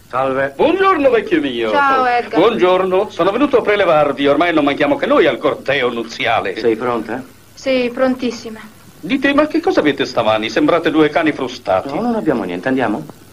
Salve. Buongiorno, vecchio mio. Ciao, Edgar. Buongiorno, sono venuto a prelevarvi, ormai non manchiamo che noi al corteo nuziale. Sei pronta? Sì, prontissima. Dite, ma che cosa avete stamani? Sembrate due cani frustati. No, non abbiamo niente, andiamo?